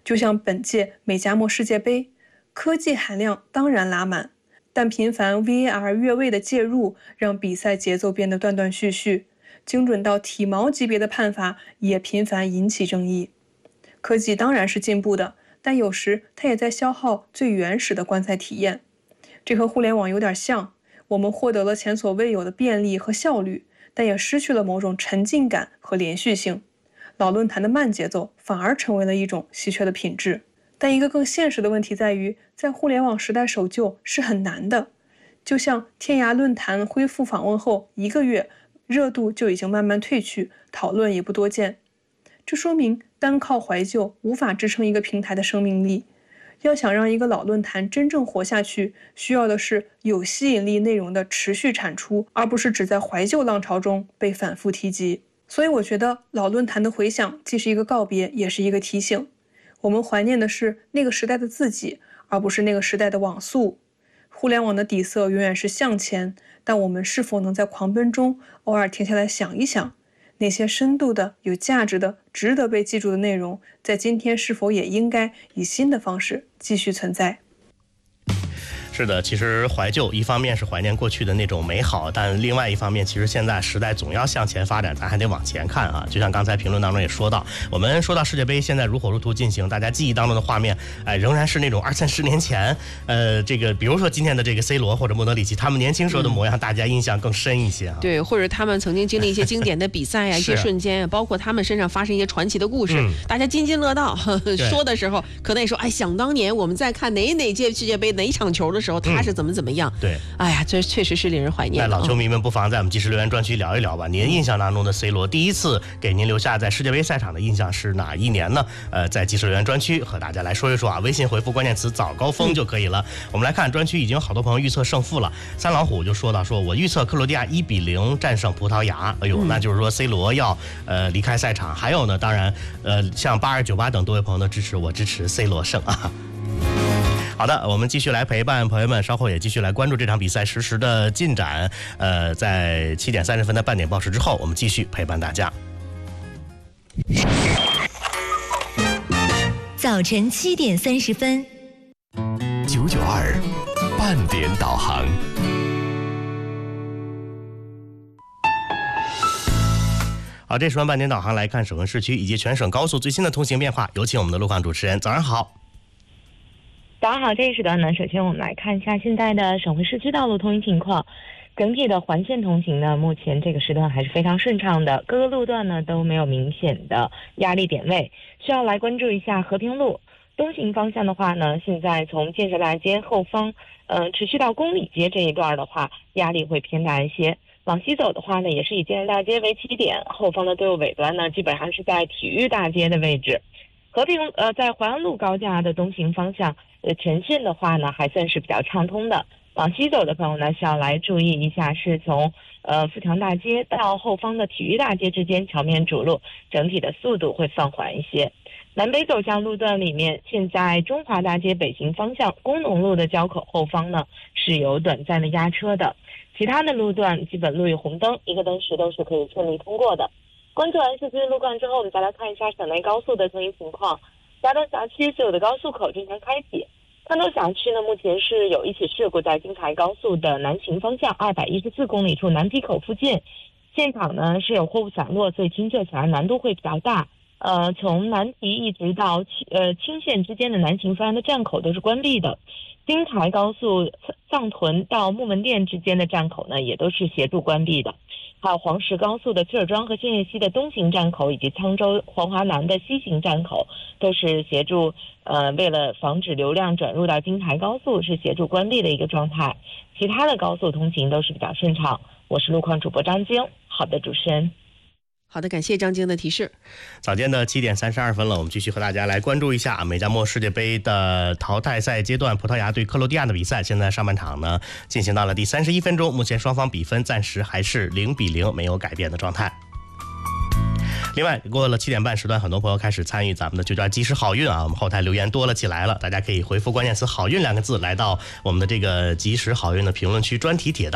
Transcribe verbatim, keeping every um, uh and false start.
就像本届美加墨世界杯，科技含量当然拉满，但频繁 V A R 越位的介入让比赛节奏变得断断续续，精准到体毛级别的判罚也频繁引起争议。科技当然是进步的，但有时它也在消耗最原始的观赛体验。这和互联网有点像，我们获得了前所未有的便利和效率，但也失去了某种沉浸感和连续性。老论坛的慢节奏反而成为了一种稀缺的品质。但一个更现实的问题在于，在互联网时代守旧是很难的。就像天涯论坛恢复访问后一个月，热度就已经慢慢退去，讨论也不多见。这说明单靠怀旧无法支撑一个平台的生命力。要想让一个老论坛真正活下去，需要的是有吸引力内容的持续产出，而不是只在怀旧浪潮中被反复提及。所以我觉得老论坛的回响既是一个告别，也是一个提醒。我们怀念的是那个时代的自己，而不是那个时代的网速。互联网的底色永远是向前，但我们是否能在狂奔中偶尔停下来想一想，那些深度的、有价值的、值得被记住的内容，在今天是否也应该以新的方式继续存在？ 是的，其实怀旧一方面是怀念过去的那种美好，但另外一方面，其实现在时代总要向前发展，咱还得往前看啊。就像刚才评论当中也说到，我们说到世界杯现在如火如荼进行，大家记忆当中的画面，哎、呃，仍然是那种二三十年前，呃，这个比如说今天的这个 C 罗或者莫德里奇，他们年轻时候的模样，嗯、大家印象更深一些啊。 对，或者他们曾经经历一些经典的比赛呀、啊，一些瞬间，包括他们身上发生一些传奇的故事，嗯、大家津津乐道。呵呵说的时候，可能也说，哎，想当年我们在看哪哪届世界杯哪一场球的时候，他是怎么怎么。样对， 哎呀，这确实是令人怀念。 那老球迷们不妨在我们即时留言专区聊一聊吧。您印象当中的 C 罗第一次给您留下在世界杯赛场的印象是哪一年呢？呃，在即时留言专区和大家来说一说啊。微信回复关键词早高峰就可以了。嗯、我们来看专区已经有好多朋友预测胜负了。三老虎就说到说，我预测克罗地亚一比零战胜葡萄牙。哎呦，嗯、那就是说 C 罗要呃离开赛场。还有呢，当然呃像八二九八等多位朋友的支持，我支持 C 罗胜啊。好的，我们继续来陪伴朋友们，稍后也继续来关注这场比赛实时的进展。呃，在七点三十分的半点报时之后，我们继续陪伴大家。 早晨七点三十分， 九九二半点导航。 好，这时段半点导航来看省会市区以及全省高速最新的通行变化，有请我们的路况主持人。早上好。 早上好，这一时段呢，首先我们来看一下现在的省会市区道路通行情况。整体的环线通行呢，目前这个时段还是非常顺畅的，各个路段呢都没有明显的压力点位，需要来关注一下和平路。东行方向的话呢，现在从建设大街后方，呃，持续到公里街这一段的话，压力会偏大一些。往西走的话呢，也是以建设大街为起点，后方的队伍尾端呢，基本上是在体育大街的位置。和平呃，在淮安路高架的东行方向，呃，全线的话呢，还算是比较畅通的。往西走的朋友呢，需要来注意一下，是从呃富强大街到后方的体育大街之间桥面主路，整体的速度会放缓一些。南北走向路段里面，现在中华大街北行方向工农路的交口后方呢，是有短暂的压车的。其他的路段基本路遇红灯，一个灯时都是可以顺利通过的。关注完市区路况之后，我们再来看一下省内高速的通行情况。嘉东辖区所有的高速口正常开启。康州辖区呢，目前是有一起事故在京台高速的南行方向二百一十四公里处南皮口附近，现场呢是有货物散落，所以清撤起来难度会比较大。呃，从南皮一直到呃青县之间的南行方向的站口都是关闭的。京台高速藏屯到木门店之间的站口呢，也都是协助关闭的。还有黄石高速的曲尔庄和新月溪的东行站口，以及沧州黄华南的西行站口，都是协助呃为了防止流量转入到京台高速，是协助关闭的一个状态。其他的高速通行都是比较顺畅。我是路况主播张晶。好的，主持人。 好的，感谢张晶的提示。 早间的七点三十二分了，我们继续和大家来关注一下美加墨世界杯的淘汰赛阶段，葡萄牙对克罗地亚的比赛。现在上半场呢进行到了第三十一分钟，目前双方比分暂时还是零比零，没有改变的状态。另外，过了七点半时段，很多朋友开始参与咱们的就叫及时好运啊，我们后台留言多了起来了，大家可以回复关键词好运两个字来到我们的这个及时好运的评论区专题帖当